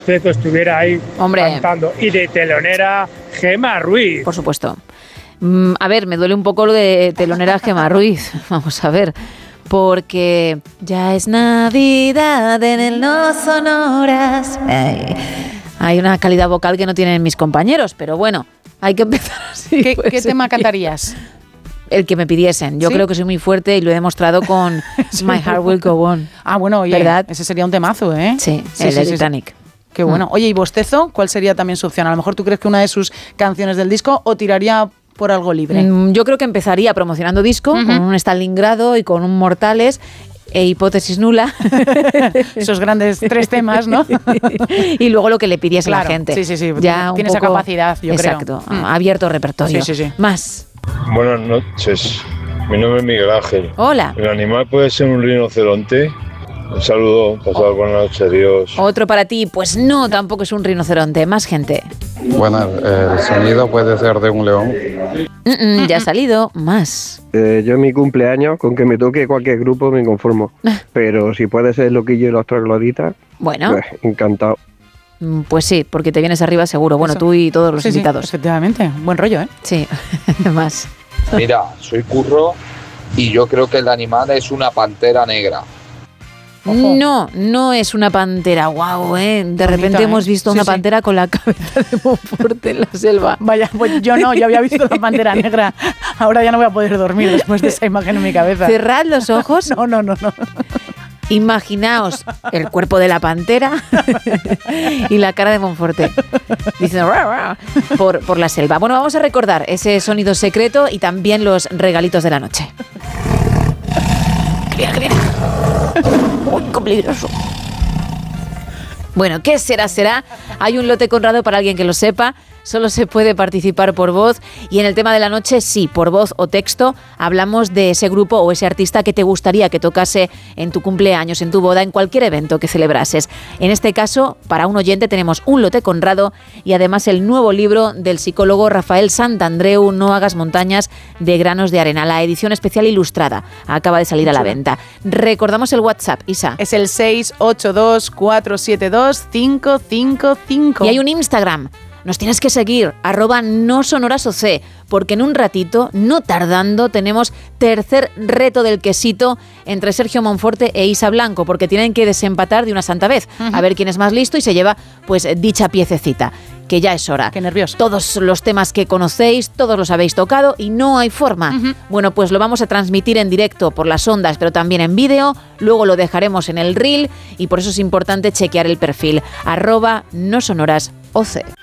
Cezo estuviera ahí cantando. Y de telonera, Gemma Ruiz. Por supuesto. A ver, me duele un poco lo de telonera Gemma Ruiz. Vamos a ver. Porque ya es Navidad en el No Sonoras. Hay una calidad vocal que no tienen mis compañeros, pero bueno, hay que empezar así. ¿Qué tema cantarías? El que me pidiesen. Yo creo que soy muy fuerte y lo he demostrado con My Heart Will Go On. Ah, bueno, oye, ¿verdad? Ese sería un temazo, ¿eh? Sí, el de Titanic. Qué bueno. Oye, ¿y Bostezo? ¿Cuál sería también su opción? A lo mejor tú crees que una de sus canciones del disco o tiraría por algo libre. Yo creo que empezaría promocionando disco con un Stalingrado y con un Mortales e Hipótesis Nula. Esos grandes 3 temas, ¿no? Y luego lo que le pidiese la gente. Sí. Ya tiene esa capacidad, yo creo. Exacto. Abierto repertorio. Sí. Más. Buenas noches. Mi nombre es Miguel Ángel. Hola. ¿El animal puede ser un rinoceronte? Un saludo, pasad buenas noches, adiós. Otro para ti, pues no, tampoco es un rinoceronte, más gente. Bueno, el sonido puede ser de un león. Ya ha salido, más. Yo en mi cumpleaños, con que me toque cualquier grupo me conformo. Pero si puede ser Loquillo y los Trogloditas, bueno, pues encantado. Pues sí, porque te vienes arriba seguro. Bueno, tú y todos los invitados. Efectivamente, buen rollo, ¿eh? Sí, más. Mira, soy Curro y yo creo que el animal es una pantera negra. Ojo. No es una pantera, guau, ¿eh? De repente hemos visto una pantera con la cabeza de Monforte en la selva. Vaya, pues yo había visto la pantera negra. Ahora ya no voy a poder dormir después de esa imagen en mi cabeza. Cerrad los ojos. No. Imaginaos el cuerpo de la pantera y la cara de Monforte diciendo por la selva. Bueno, vamos a recordar ese sonido secreto y también los regalitos de la noche. Que viene. Uy, qué peligroso. Bueno, ¿qué será? Hay un lote Conrado para alguien que lo sepa. Solo se puede participar por voz. Y en el tema de la noche, sí, por voz o texto. Hablamos de ese grupo o ese artista que te gustaría que tocase en tu cumpleaños, en tu boda, en cualquier evento que celebrases. En este caso, para un oyente tenemos un lote Conrado y además el nuevo libro del psicólogo Rafael Santandreu, No hagas montañas de granos de arena. La edición especial ilustrada acaba de salir a la venta. Recordamos el WhatsApp, Isa. Es el 682-472-555. Y hay un Instagram. Nos tienes que seguir, @nosonorasoc, porque en un ratito, no tardando, tenemos tercer reto del quesito entre Sergio Monforte e Isa Blanco, porque tienen que desempatar de una santa vez, a ver quién es más listo y se lleva pues dicha piececita, que ya es hora. Qué nervioso. Todos los temas que conocéis, todos los habéis tocado y no hay forma. Bueno, pues lo vamos a transmitir en directo por las ondas, pero también en vídeo, luego lo dejaremos en el reel y por eso es importante chequear el perfil, @nosonorasoc.